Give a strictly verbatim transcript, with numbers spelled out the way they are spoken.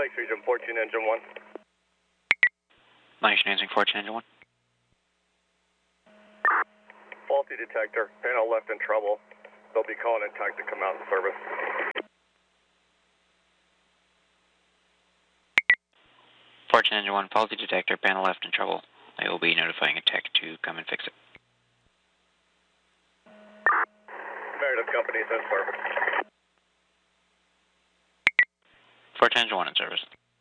Lakes Region fourteen, Engine one. Lakes Region fourteen, Engine one. Faulty detector, panel left in trouble. They'll be calling in tech to come out in service. fourteen, Engine one, faulty detector, panel left in trouble. They will be notifying a tech to come and fix it. Meredith Company's in service. fourteen, Engine one in service.